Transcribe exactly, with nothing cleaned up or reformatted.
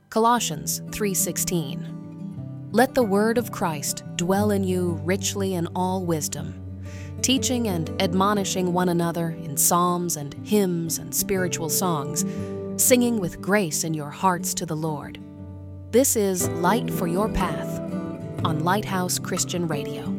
Colossians three sixteen. Let the word of Christ dwell in you richly in all wisdom, teaching and admonishing one another in psalms and hymns and spiritual songs, singing with grace in your hearts to the Lord. This is Light for Your Path on Lighthouse Christian Radio.